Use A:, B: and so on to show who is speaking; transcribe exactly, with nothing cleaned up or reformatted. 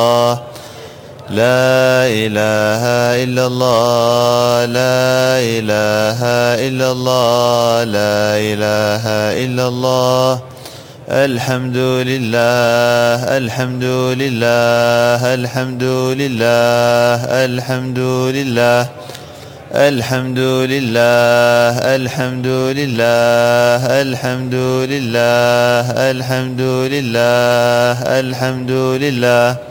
A: لا إله إلا الله لا إله إلا الله لا إله إلا الله الحمد لله الحمد لله الحمد لله الحمد لله الحمد لله الحمد لله الحمد لله الحمد لله الحمد لله